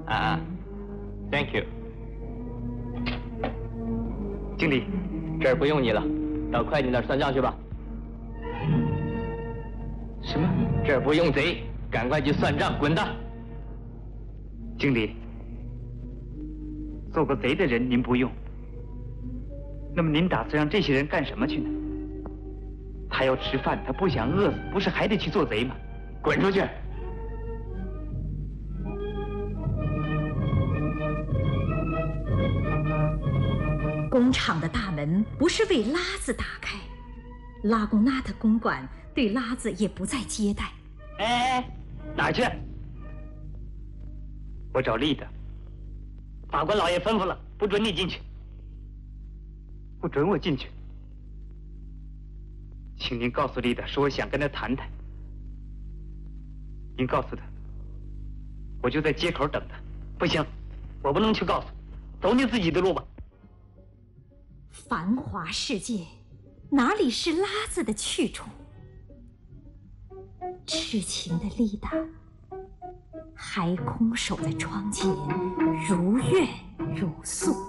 ，Thank you。 经理， 这儿不用你了，到会计那儿算账去吧。 什么？ 这儿不用贼，赶快去算账，滚蛋！ 经理，做个贼的人您不用，那么您打算让这些人干什么去呢？他要吃饭，他不想饿死，不是还得去做贼吗？ 滚出去！ 工厂的大门不是为拉子打开，拉贡纳的公馆对拉子也不再接待。 哎，哪儿去？ 我找丽的。 法官老爷吩咐了，不准你进去。 不准我进去。请您告诉丽的，说我想跟她谈谈。您告诉她，我就在街口等她。 不行，我不能去告诉，走你自己的路吧。 繁华世界，哪里是拉子的去处？痴情的丽达还空守在窗前，如怨如诉。